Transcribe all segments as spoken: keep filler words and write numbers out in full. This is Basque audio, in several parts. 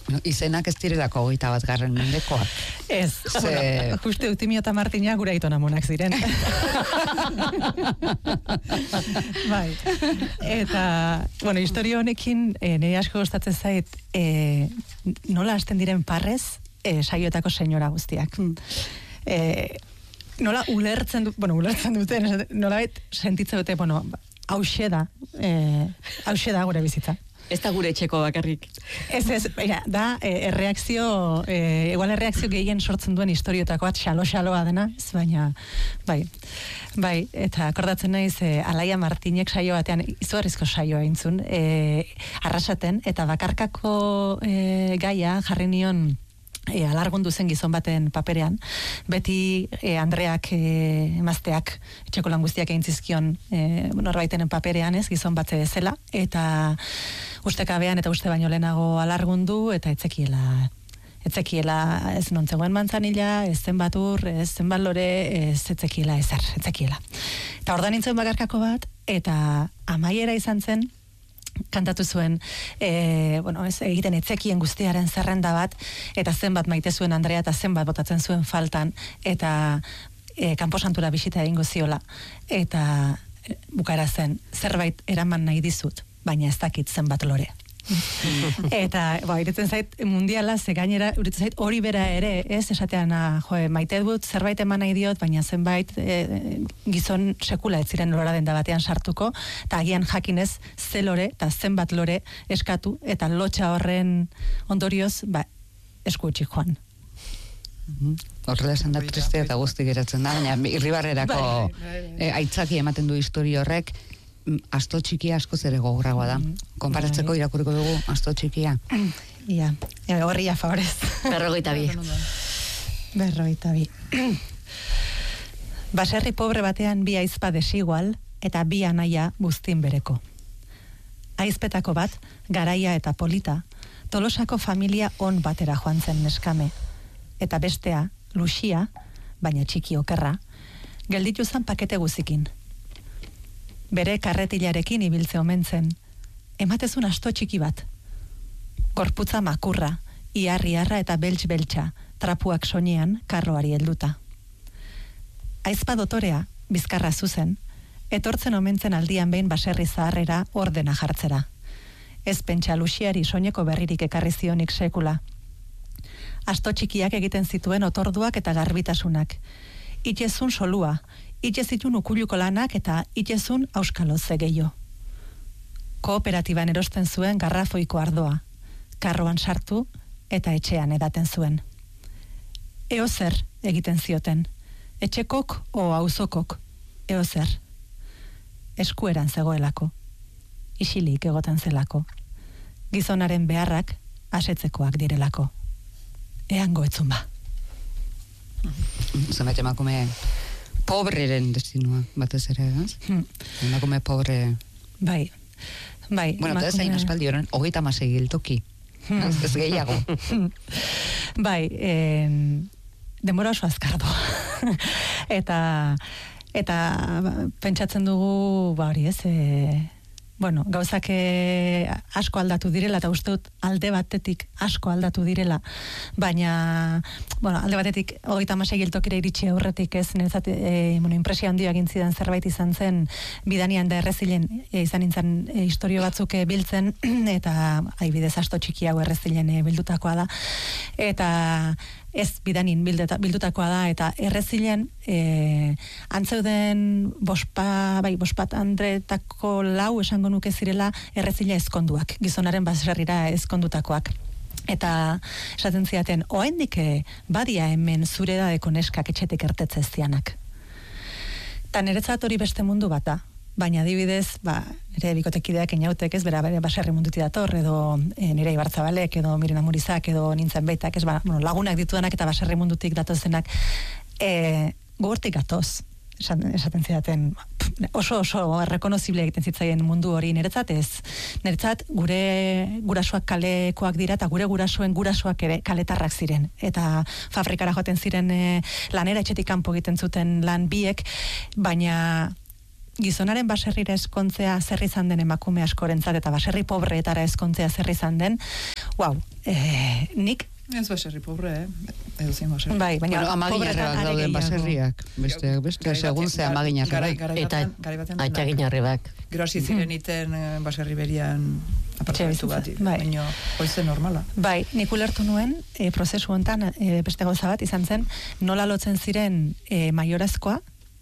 No, izenak ez direlako hogeita bat garren mendekoak. Ez, Ze... bueno, juste Eutimio eta Martina gure aitonamonak ziren. Bai. Eta, bueno, historia honekin, e, nire asko gustatzen zait, e, nola hasten diren parrez, e, saioetako senyora guztiak. E, nola ulertzen du, bueno, ulertzen duten, nola bet sentitzen dute, bueno, hauxe da, e, hauxe da gure bizitza. Ez da gure etxeko bakarrik. Ez, ez, baina, da, e, erreakzio, e, igual erreakzio gehien sortzen duen historioetako bat, xalo-xaloa dena, ez baina, bai, bai, eta akordatzen naiz, e, Alaia Martinek saio batean, izugarrizko saioa intzun, e, arrasaten, eta bakarkako e, gaia jarri nion, E, alargundu zen gizon baten paperean, beti e, Andreak e, emazteak etxeko lan guztiak egin zizkion e, norbaitenen paperean, ez, gizon bat zela, eta ustekabean eta uste baino lehenago alargundu, eta etzekiela etzekiela ez nontzegoen mantzanila, ez zenbat ur, ez zenbat lore, ez etzekiela ezer, etzekiela. Eta ordan nintzen bakarkako bat, eta amaiera izan zen, kantatu zuen, e, bueno, ez, egiten etzekien guztiaren zerrenda bat, eta zenbat maite zuen Andrea, eta zenbat botatzen zuen faltan, eta e, kanposantura bisita egingo ziola, eta e, bukaera zen, zerbait eraman nahi dizut, baina ez dakit zenbat lore. Eta, ba, iretzen zait mundiala, ze gainera, iretzen zait hori bera ere, ez, esatean, ah, jo, maite dut, zerbait eman nahi diot, baina zenbait e, gizon sekula ez ziren lora denda batean sartuko, eta agian jakinez ze lore, eta zenbat lore eskatu, eta lotxa horren ondorioz, ba, esku utzi joan. Horrela esan da triste eta guzti geratzen da, baina irribarrerako e, aitzaki ematen du historia horrek, asto txikia asko zere gogorragoa da. Konparatzeko irakurriko dugu asto txikia. Ia, ja, horria favorez. Berrogeita bi. Berrogeita bi. Baserri pobre batean bi aizpa desigual eta bi anaia buztin bereko. Aizpetako bat, garaia eta polita, Tolosako familia on batera joan zen neskame. Eta bestea, Luxia, baina txiki okerra, gelditu zen pakete guzikin. Bere karretilarekin ibiltze omen zen, ematezun asto txiki bat. Gorputza makurra, iarri-arra eta beltx-beltxa, trapuak soinean karroari helduta. Aizpa dotorea, bizkarra zuzen, etortzen omentzen aldian behin baserri zaharrera ordena jartzera. Ez pentsa Luxiari soineko berririk ekarri zionik sekula. Asto txikiak egiten zituen otorduak eta garbitasunak. Itezun solua, itezitun ukuluko lanak eta itezun auskaloz gehiago. Kooperatiban erosten zuen garrafoiko ardoa, karroan sartu eta etxean edaten zuen. Eozer egiten zioten, etxekok o auzokok, eozer. Eskueran zegoelako, isilik egoten zelako, gizonaren beharrak asetzekoak direlako. Eango etzun ba. Zenbait emakume pobreren destinua, batez ere, ez? Hmm. Emakume pobre... Bai, bai. Bueno, eta ez hain aspaldi horren, hogeita hamasei geltoki. Hmm. Ez, ez gehiago. Bai, eh, denbora oso azkardo. eta, eta pentsatzen dugu, ba hori ez, eh, bueno, gauzak asko aldatu direla, eta uste dut alde batetik asko aldatu direla, baina, bueno, alde batetik hogeita hamasei geltokira iritsi aurretik ez, niretzat, e, bueno, impresio handia egin zidan zerbait izan zen, bidanian da errezilen e, izan nintzen e, historio batzuk e, biltzen, eta adibidez asto txiki hau errezilen e, bildutakoa da, eta ez bidanin bildeta, bildutakoa da, eta errezilen e, antzeuden bospa, bai, bospat andretako lau esango nuke zirela errezila ezkonduak, gizonaren baserrira ezkondutakoak. Eta esaten ziaten, oraindik badia hemen zure edadeko neskak etxetik ertetze zianak. Ta niretzat hori beste mundu bat da. Baina adibidez, ba, nire bikotekideak inautek ez, bera bere baserri munduti dator, edo e, nire Ibartzabalek, edo Miren Amurizak, edo nintzen beitak, ez, ba, bueno, lagunak ditudanak eta baserri mundutik datozenak, e, gogortik gatoz, esaten, esaten zidaten, oso oso rekonozible egiten zitzaien mundu hori niretzat ez, niretzat gure gurasoak kalekoak dira, eta gure gurasoen gurasoak ere kaletarrak ziren, eta fabrikara joaten ziren e, lanera etxetik kanpo egiten zuten lan biek, baina gizonaren baserrira ezkontzea zer izan den emakume askorentzat eta baserri pobreetara ezkontzea zer izan den, wow, eh, nik Ez baserri pobre, eh? Edo zein baserri. bai, baina Bueno, amaginarrebak dauden baserriak, beste, beste, segun ze amaginarrebak. Eta atxaginarrebak. Gero hasi ziren iten baserri berian apartamentu bat, bai. baina hoize normala. Bai, nik ulertu nuen, e, prozesu hontan e, beste gauza bat izan zen, nola lotzen ziren e, maiorazkoa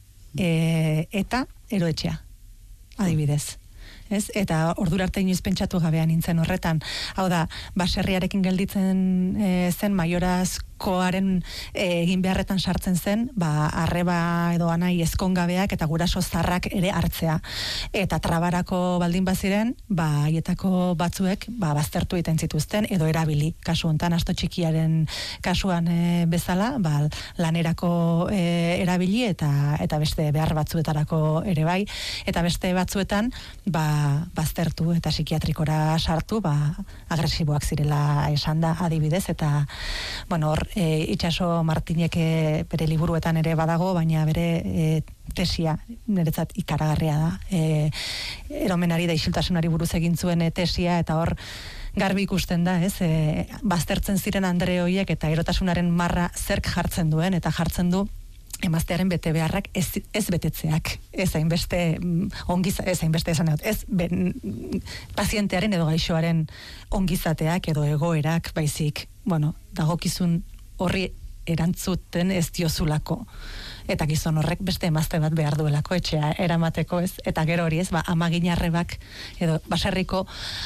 e, eta eroetxea, adibidez. Ez? Eta ordura arte inoiz pentsatu gabean nintzen horretan. Hau da, baserriarekin gelditzen e, zen maiorazkoaren e, egin beharretan sartzen zen, ba, arreba edo anai ezkongabeak eta guraso zarrak ere hartzea. Eta trabarako baldin baziren, ba, haietako batzuek, ba, baztertu egiten zituzten, edo erabili. Kasu hontan, asto txikiaren kasuan e, bezala, ba, lanerako e, erabili eta eta beste behar batzuetarako ere bai. Eta beste batzuetan, ba, baztertu eta psikiatrikora sartu, ba, agresiboak zirela esan da adibidez, eta bueno, hor, e, Itxaso Martinek e, bere liburuetan ere badago, baina bere e, tesia niretzat ikaragarria da. E, eromenari da isiltasunari buruz egin zuen e, tesia, eta hor garbi ikusten da, ez, e, baztertzen ziren andre horiek eta erotasunaren marra zerk jartzen duen, eta jartzen du emaztearen bete beharrak ez, ez betetzeak, ez hainbeste ongiza, ez hainbeste esan dut, ez ben, pazientearen edo gaixoaren ongizateak edo egoerak baizik, bueno, dagokizun horri erantzuten ez diozulako, eta gizon horrek beste emazte bat behar duelako etxea eramateko, ez, eta gero hori ez, ba, amaginarrebak edo baserriko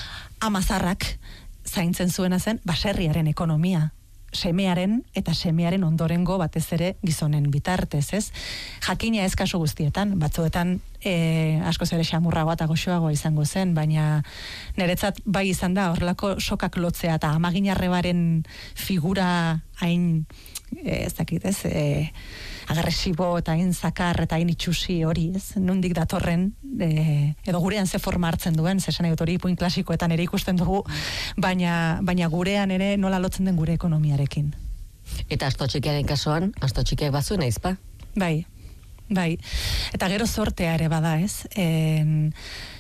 amazarrak zaintzen zuena zen baserriaren ekonomia, semearen eta semearen ondorengo batez ere gizonen bitartez, ez? Jakina ez kasu guztietan, batzuetan e, askoz ere xamurragoa eta goxoagoa izango zen, baina niretzat bai izan da horrelako sokak lotzea eta amaginarrebaren figura hain, e, ez dakit, ez, e, agresibo eta hain zakar eta hain itxusi hori, ez? Nondik datorren, e, edo gurean ze forma hartzen duen, zesan egot hori ipuin klasikoetan ere ikusten dugu, baina, baina gurean ere nola lotzen den gure ekonomiarekin. Eta asto txikiaren kasuan, asto txikiak bazuen aizpa? Bai, bai. Eta gero zortea ere bada, ez? En,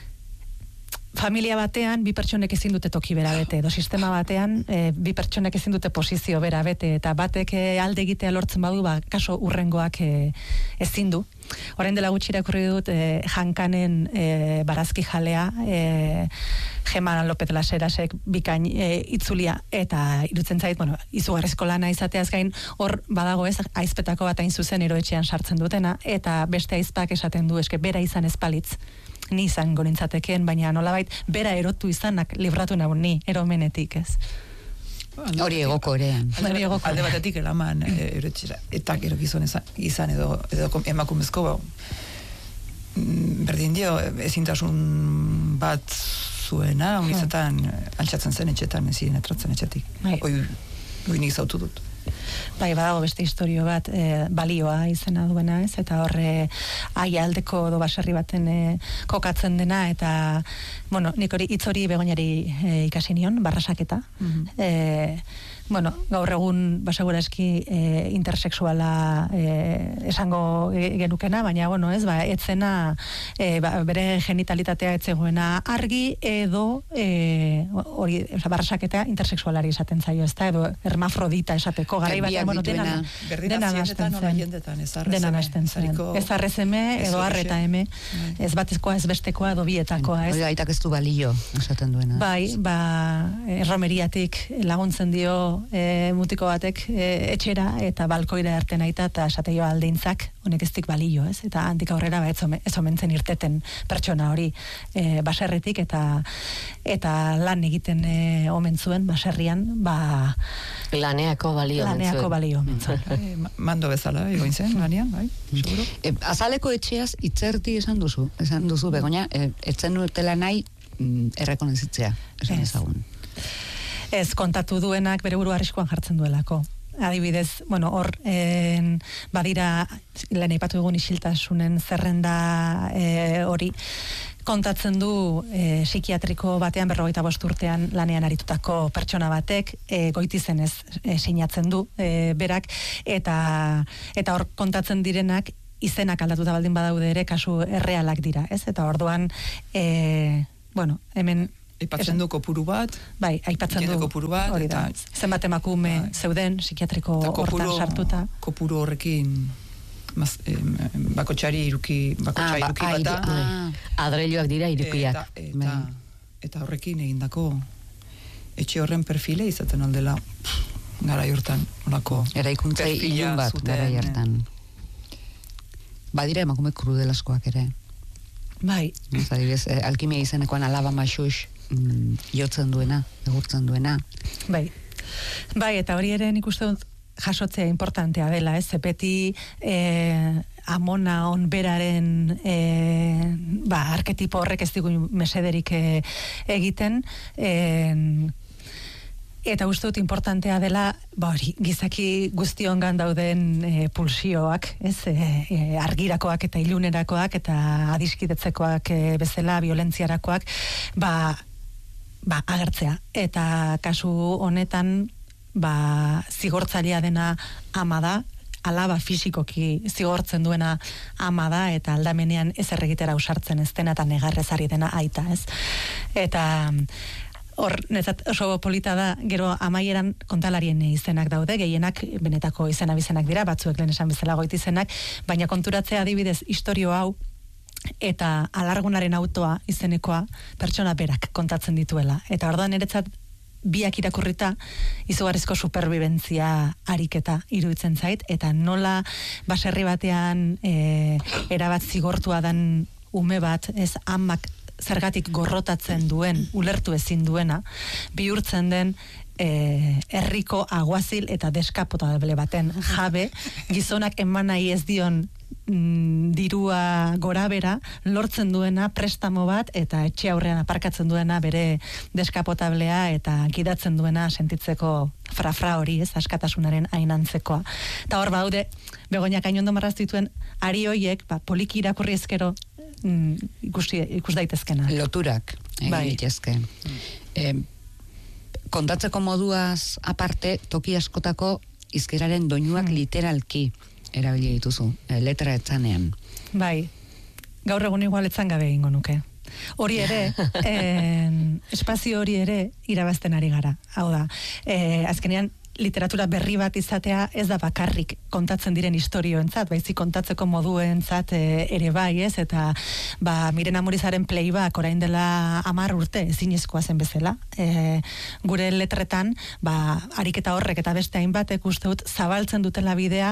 familia batean bi pertsonek ezin dute toki bera bete, edo sistema batean e, bi pertsonek ezin dute posizio bera bete, eta batek e, alde egitea lortzen badu, ba, kaso urrengoak e, ezin du. Orain dela gutxi irakurri dut e, Jankanen e, barazki jalea, e, Gema López Laserasek bikain e, itzulia, eta irutzen zait, bueno, izugarrizko lana izateaz gain, hor badago ez, aizpetako bat hain zuzen eroetxean sartzen dutena, eta beste aizpak esaten du, eske bera izan espalitz, ni izango nintzateken, baina nolabait bera erotu izanak libratu nagun ni eromenetik, ez? Hori egoko erean. Hori egoko. Alde batetik elaman erotxera, eta gero gizon izan edo, edo emakumezko berdin dio ezintasun bat zuena, unizetan altxatzen zen etxetan, ezin etratzen etxetik. Hoi, hoi nik zautu dut. Bai, badago beste historio bat, e, balioa izena duena, ez? Eta horre aia aldeko do baserri baten e, kokatzen dena, eta, bueno, nik hori hitz hori Begoñari e, ikasi nion, barrasaketa. Mm-hmm. E, bueno, gaur egun baseguraski e, intersexuala e, esango genukena, baina, bueno, ez, ba, etzena e, ba, bere genitalitatea etzegoena argi, edo e, hori, oza, barrasaketa intersexualari esaten zaio, ez da, edo hermafrodita esateko, garai batean, bueno, dena dena nasten zen, dena nasten zen, ez arrezeme, edo arreta eme, ez batezkoa, ez bestekoa, edo bietakoa, ez. Hori aitak ez du balio, esaten duena. Bai, ba, erromeriatik laguntzen dio E, mutiko batek e, etxera eta balkoira erten aita eta esateio aldeintzak honek ez dik balio, ez? Eta handik aurrera ba, ez, ome, ez omentzen irteten pertsona hori e, baserritik eta eta lan egiten e, omen zuen baserrian, ba laneako balio laneako balio e, mando bezala egoin zen lanean, bai, seguro. E, azaleko etxeaz itzerti esan duzu, esan duzu Begoña, e, etzen dutela nahi mm, errekonozitzea, esan ezagun. Ez, kontatu duenak bere buru arriskoan jartzen duelako. Adibidez, bueno, hor en, badira, lehen aipatu egun isiltasunen zerrenda e, hori, kontatzen du e, psikiatriko batean berrogeita bost urtean lanean aritutako pertsona batek, e, goitizenez e, sinatzen du e, berak, eta eta hor kontatzen direnak izenak aldatuta baldin badaude ere kasu errealak dira, ez? Eta orduan, e, bueno, hemen Aipatzen du kopuru bat. Bai, aipatzen du kopuru bat. Hori da. Zenbat emakume bai. zeuden psikiatriko hortan sartuta. Kopuru horrekin maz, eh, bakotxari iruki, bakotxari ah, iruki ba, bata. Ah, adreiluak dira irukiak. Eta, eta, eta horrekin egindako etxe horren perfile izaten aldela garai hortan, olako eraikuntza ilun bat garai hortan. Badira emakume krudelaskoak ere. Bai. Adibidez, eh, alkimia izenekoan alaba maxux mm, jotzen duena, egurtzen duena. Bai. Bai, eta hori ere nik uste dut jasotzea importantea dela, ez? Zepeti eh, amona on beraren eh, ba, arketipo horrek ez digu mesederik eh, egiten, eh, eta uste dut importantea dela, ba hori, gizaki guztiongan dauden e, pulsioak, ez, e, e, argirakoak eta ilunerakoak eta adiskidetzekoak e, bezala, violentziarakoak, ba, ba agertzea. Eta kasu honetan, ba, zigortzailea dena ama da, alaba fisikoki zigortzen duena ama da, eta aldamenean ez erregitera usartzen ez dena, eta negarrezari dena aita, ez. Eta hor, netzat oso polita da, gero amaieran kontalarien izenak daude, gehienak benetako izena bizenak dira, batzuek lehen esan bezala goiti izenak, baina konturatzea adibidez istorio hau, eta alargunaren autoa izenekoa pertsona berak kontatzen dituela. Eta orduan niretzat biak irakurrita izugarrizko superbibentzia ariketa iruditzen zait, eta nola baserri batean e, erabat zigortua dan ume bat, ez amak zergatik gorrotatzen duen, ulertu ezin duena, bihurtzen den eh, herriko aguazil eta deskapotable baten jabe, gizonak eman nahi ez dion mm, dirua gorabera, lortzen duena prestamo bat, eta etxe aurrean aparkatzen duena bere deskapotablea, eta gidatzen duena sentitzeko frafra hori, ez, askatasunaren ainantzekoa. Eta hor baude, Begoñak hainondo marraztu dituen, ari hoiek, ba, poliki irakurri ezkero, Mm, ikusi, ikus daitezkena. Loturak bai. egitezke. Mm. E, kontatzeko moduaz aparte, toki askotako izkeraren doinuak mm. literalki erabili dituzu, e, letra etzanean. Bai, gaur egun igual etzan gabe egingo nuke. Hori ere, en, espazio hori ere irabazten ari gara. Hau da, e, azkenean, literatura berri bat izatea ez da bakarrik kontatzen diren istorioentzat, baizik kontatzeko moduentzat e, ere bai, ez? Eta ba, Miren Amurizaren playback orain dela hamar urte ezinezkoa zen bezala. E, gure letretan, ba, ariketa horrek eta beste hainbatek uste dut zabaltzen dutela bidea,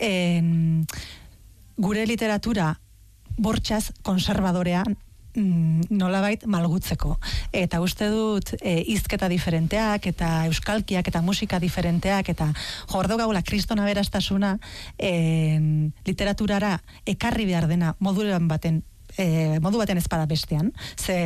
en, gure literatura bortxaz konservadorean nolabait malgutzeko. Eta uste dut e, hizketa diferenteak eta euskalkiak eta musika diferenteak eta jordo gaula kristona berastasuna e, literaturara ekarri behar dena moduan baten e, modu baten ezpada bestean. Ze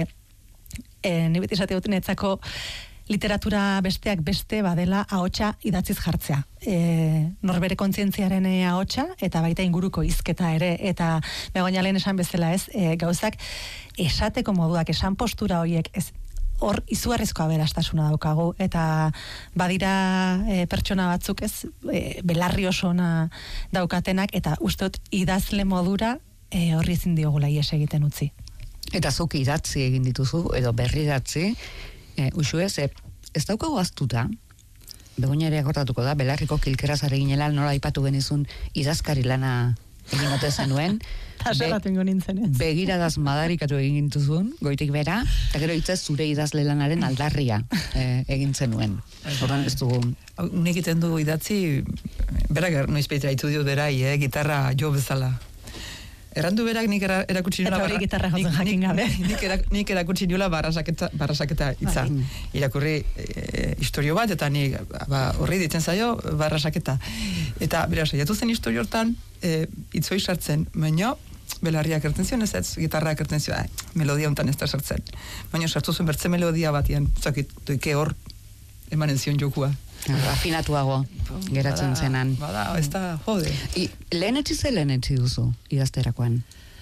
e, nibet izate dut netzako literatura besteak beste badela ahotsa idatziz jartzea. E, norbere kontzientziaren ahotsa eta baita inguruko hizketa ere, eta Begoña lehen esan bezala, ez, e, gauzak esateko moduak, esan postura horiek, ez, hor izugarrizko aberastasuna daukagu, eta badira e, pertsona batzuk, ez, e, belarri oso ona daukatenak, eta uste dut idazle modura e, horri ezin diogula ies egiten utzi. Eta zuk idatzi egin dituzu, edo berri idatzi, E, Uxue, ez, ez daukagu aztuta, Begoña ere akortatuko da, belarriko kilkeraz areginela, nola aipatu genizun idazkari lana egin ote zenuen. Taserratu ingo nintzen, ez? Begiradaz madarikatu egin gintuzun, goitik bera, eta gero hitzez zure idazle lanaren aldarria e, egin zenuen. Horren ez dugu. Unik egiten du idatzi, berak noiz peitra hitu diot berai, eh, gitarra jo bezala. Errandu berak nik era, erakutsi niola... Eta hori gitarra jotzen jakin gabe. Nik, nik, nik erakutsi niola barrasaketa, barrasaketa itza. Bai. Irakurri e, historio bat, eta nik ba, horri ditzen zaio barrasaketa. Eta, bera, saiatu zen historio hortan, e, itzoi sartzen, baina belarriak erten zion, ez ez, gitarrak erten zion, eh, melodia hontan ez da sartzen. Baina sartu zuen bertze melodia batien, zakit, doike hor emanen zion jokua. Rafinatuago geratzen bada, zenan. Bada, ez da, jode. I, lehen etzi ze lehen etzi duzu, idazterakoan?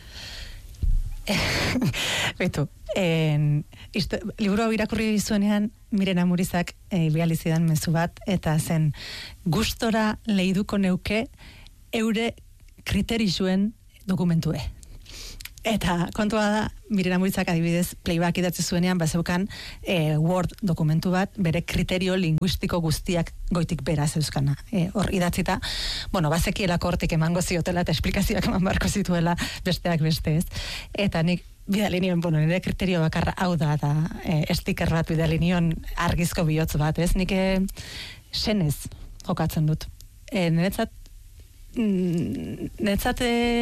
Betu, en, isto, liburu hau irakurri zuenean, Miren Amurizak e, bializidan mezu bat, eta zen gustora leiduko neuke eure kriterizuen dokumentue. Eta kontua da, Mirena Muritzak adibidez playback idatzi zuenean bazeukan e, Word dokumentu bat bere kriterio linguistiko guztiak goitik bera zeuzkana. E, hor idatzita, bueno, bazekielako hortik emango ziotela eta esplikazioak eman barko zituela besteak beste ez. Eta nik bidali nion, bueno, nire kriterio bakarra hau da, da e, sticker bat bidali nion argizko bihotz bat, ez? Nik e, senez jokatzen dut. E, niretzat Netzat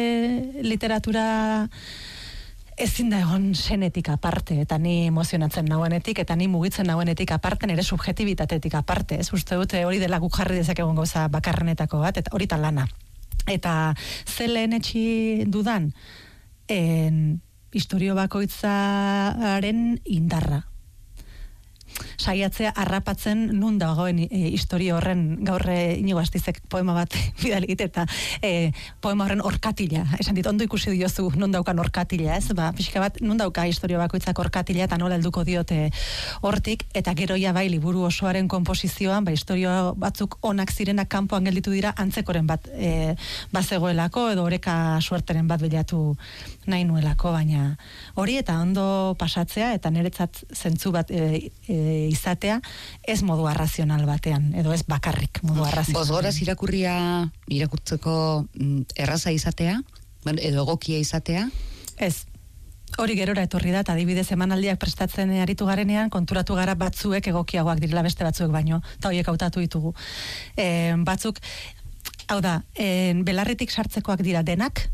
literatura ezin da egon senetik aparte, eta ni emozionatzen nauenetik, eta ni mugitzen nauenetik aparte, nire subjetibitatetik aparte, ez uste dute hori dela guk jarri dezakegun gauza bakarrenetako bat, eta hori lana. Eta ze lehen etxi dudan, en, historio bakoitzaren indarra. Saiatzea harrapatzen nun dagoen e, historia horren gaur e, Inigo Astizek poema bat bidali eta e, poema horren orkatila, esan dit, ondo ikusi diozu nun daukan orkatila, ez? Ba, pixka bat, nun dauka historia bakoitzak orkatila eta nola helduko diote hortik, eta gero ja bai liburu osoaren konposizioan, ba, historia batzuk onak zirenak kanpoan gelditu dira antzekoren bat e, bazegoelako, edo oreka suerteren bat bilatu nahi nuelako, baina hori eta ondo pasatzea, eta niretzat zentzu bat e, e, izatea, ez modu arrazional batean, edo ez bakarrik modu arrazional. Bosgoraz irakurria irakurtzeko erraza izatea, edo egokia izatea? Ez. Hori gerora etorri da, eta adibidez emanaldiak prestatzen aritu garenean, konturatu gara batzuek egokiagoak direla beste batzuek baino, eta horiek hautatu ditugu. E, batzuk, hau da, e, belarritik sartzekoak dira denak,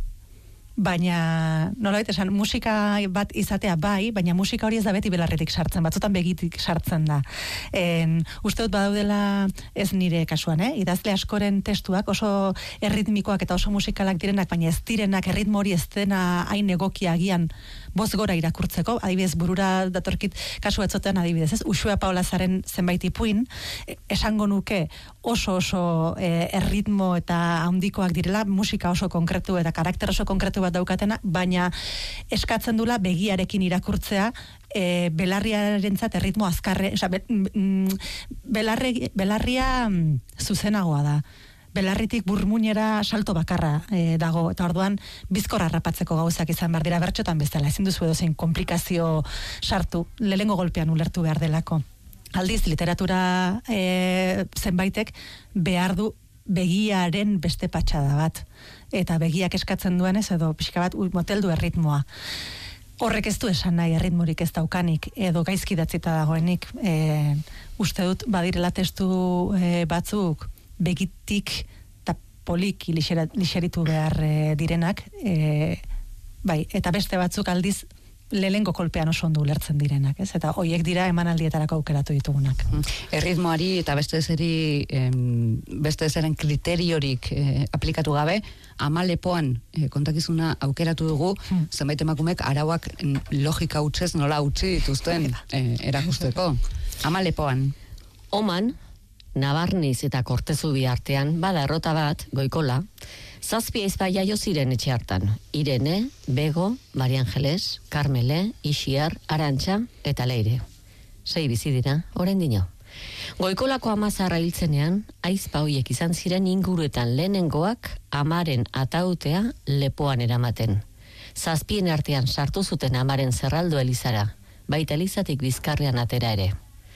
baina, nolabait esan, musika bat izatea bai, baina musika hori ez da beti belarretik sartzen, batzutan begitik sartzen da. En, uste dut badaudela ez nire kasuan, eh? Idazle askoren testuak oso erritmikoak eta oso musikalak direnak, baina ez direnak erritmo hori ez dena hain egokia agian boz gora irakurtzeko, adibidez burura datorkit kasu batzotean adibidez, ez? Uxue Paolazaren zenbait ipuin, esango nuke oso oso eh, erritmo eta handikoak direla, musika oso konkretu eta karakter oso konkretu bat daukatena, baina eskatzen dula begiarekin irakurtzea e, belarriarentzat erritmo azkarre, oza, be, mm, belarri, belarria mm, zuzenagoa da. Belarritik burmuinera salto bakarra e, dago, eta orduan bizkor harrapatzeko gauzak izan behar dira bertxotan bezala, ezin duzu edozein komplikazio sartu, lehengo golpean ulertu behar delako. Aldiz, literatura e, zenbaitek behar du begiaren beste patxada bat, eta begiak eskatzen duenez edo pixka bat moteldu erritmoa. Horrek ez du esan nahi erritmorik ez daukanik, edo gaizki datzita dagoenik. E, uste dut badirela testu e, batzuk begitik eta poliki lixeritu behar e, direnak, e, bai, eta beste batzuk aldiz lehengo kolpean oso ondo ulertzen direnak, ez? Eta hoiek dira emanaldietarako aukeratu ditugunak. Erritmoari eta beste zeri em, beste zeren kriteriorik eh, aplikatu gabe, Ama Lepoan eh, kontakizuna aukeratu dugu, hmm. zenbait emakumek arauak logika hutsez nola utzi dituzten eh, erakusteko. Ama Lepoan. Oman, Nabarniz eta Kortezubi artean bada errota bat, Goikola, zazpi aizpa jaio ziren etxe hartan. Irene, Bego, Maria Angeles, Carmele, Ixiar, Arantxa eta Leire. Sei bizi dira, orain dino. Goikolako amazarra hiltzenean, aizpa hoiek izan ziren inguruetan lehenengoak amaren atautea Lepoan eramaten. Zazpien artean sartu zuten amaren zerraldo elizara, baita elizatik bizkarrean atera ere.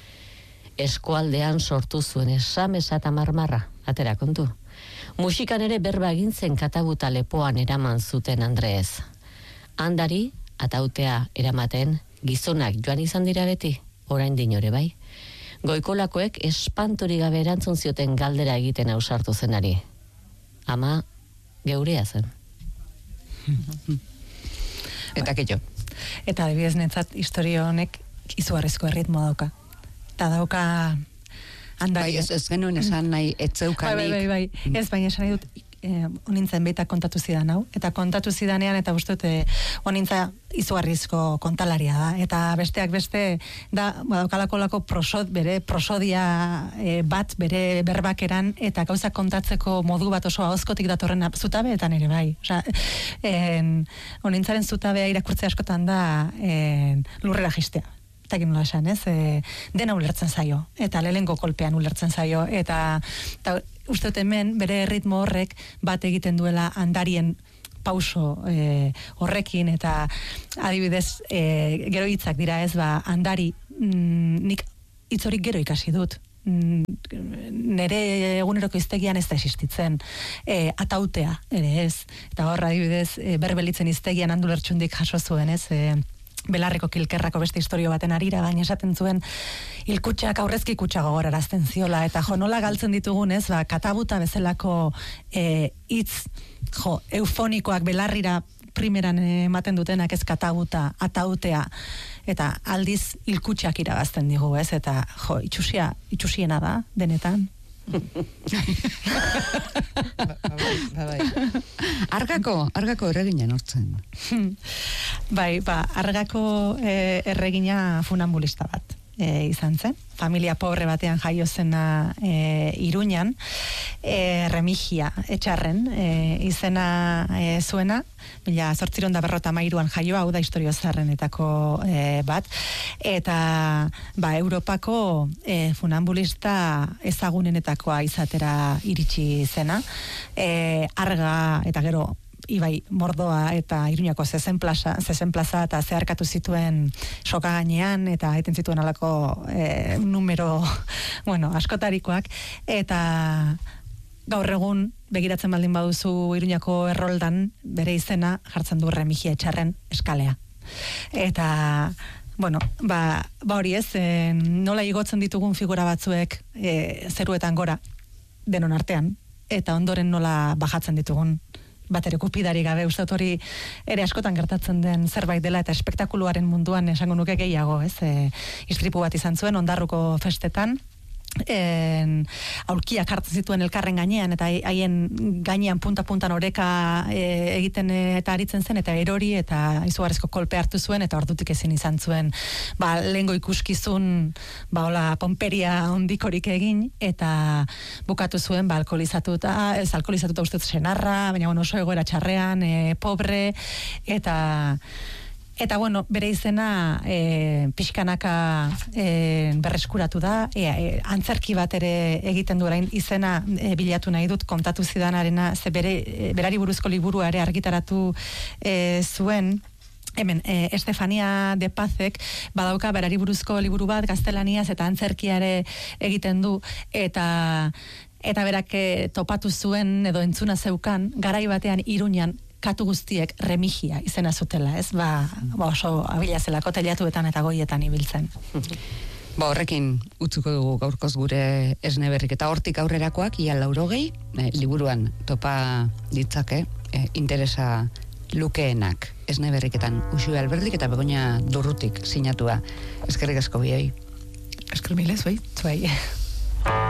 Eskualdean sortu zuen esamesa eta marmarra, atera kontu. Musikan ere berba egin zen katabuta Lepoan eraman zuten Andreez. Handari, atautea eramaten, gizonak joan izan dira beti, orain dinore bai. Goikolakoek espantori gabe erantzun zioten galdera egiten ausartu zenari. Ama, geurea zen. Eta keio. Eta adibidez netzat historio honek izugarrizko erritmoa dauka. Eta dauka andari. Bai, ez, ez genuen esan nahi etzeukanik. Bai, bai, bai, bai. Ez, baina esan nahi dut, eh, onintzen beita kontatu zidan hau. Eta kontatu zidanean, eta uste dut, eh, onintza izugarrizko kontalaria da. Eta besteak beste, da, badaukalako prosod, bere prosodia eh, bat, bere berbakeran, eta gauzak kontatzeko modu bat oso ahozkotik datorren zutabeetan ere bai. Osa, eh, onintzaren zutabea irakurtzea askotan da eh, lurrera jistea. Eta nola esan, ez? E, dena ulertzen zaio, eta lehengo kolpean ulertzen zaio, eta, eta uste dut hemen bere ritmo horrek bat egiten duela andarien pauso e, horrekin, eta adibidez, e, gero hitzak dira ez, ba, andari, mm, nik hitz hori gero ikasi dut. Nere eguneroko hiztegian ez da existitzen, e, atautea ere ez, eta hor adibidez e, berbelitzen hiztegian Andu Lertxundik jaso zuen ez, e, Belarreko kilkerrako beste historio baten arira, baina esaten zuen hilkutxak aurrezki kutxa gogorarazten ziola, eta jo nola galtzen ditugun ez, ba, katabuta bezalako e, hitz jo, eufonikoak belarrira primeran ematen dutenak ez, katabuta, atautea, eta aldiz hilkutxak irabazten digu ez, eta jo, itxusia, itxusiena da, denetan. Argako, argako erregina nortzen. Bai, ba, argako e, erregina funambulista bat e, izan zen. Familia pobre batean jaio zena e, Iruñan, e, Remigia etxarren e, izena e, zuena, mila zortziron da berrota mairuan jaioa, hau da historio zarrenetako e, bat, eta ba, Europako e, funambulista ezagunenetakoa izatera iritsi zena, e, arga eta gero Ibai Mordoa eta Iruñako zezen plaza, zezen plaza eta zeharkatu zituen soka gainean eta eten zituen alako e, numero, bueno, askotarikoak, eta gaur egun begiratzen baldin baduzu Iruñako erroldan bere izena jartzen du Remigia etxarren eskalea. Eta bueno, ba, ba hori ez, e, nola igotzen ditugun figura batzuek e, zeruetan gora denon artean, eta ondoren nola bajatzen ditugun bat ere kupidari gabe, uste hori ere askotan gertatzen den zerbait dela, eta espektakuluaren munduan esango nuke gehiago, ez? E, istripu bat izan zuen Ondarruko festetan, en, aulkiak hartzen zituen elkarren gainean, eta haien gainean punta-puntan oreka e, egiten eta aritzen zen, eta erori eta izugarrizko kolpe hartu zuen, eta ordutik ezin izan zuen ba, lehengo ikuskizun ba, hola, pomperia ondikorik egin, eta bukatu zuen ba, alkoholizatuta, ez alkoholizatuta ustez senarra, baina bueno, oso egoera txarrean, e, pobre, eta Eta bueno, bere izena e, pixkanaka e, berreskuratu da, e, e, antzerki bat ere egiten du orain izena e, bilatu nahi dut, kontatu zidanarena, ze bere, e, berari buruzko liburua ere argitaratu e, zuen, hemen, e, Estefania de Pazek badauka berari buruzko liburu bat gaztelaniaz eta antzerkiare egiten du, eta eta berak e, topatu zuen edo entzuna zeukan, garai batean Iruñan katu guztiek Remigia izena zutela, ez? Ba, ba oso abila zelako telatuetan eta goietan ibiltzen. Ba, horrekin utzuko dugu gaurkoz gure esne berrik, eta hortik aurrerakoak ia laurogei eh, liburuan topa ditzake eh, interesa lukeenak esne berriketan Uxue Alberdik eta Begoña Durrutik sinatua. Eskerrik asko biei. Esker milez, bai. Zuei.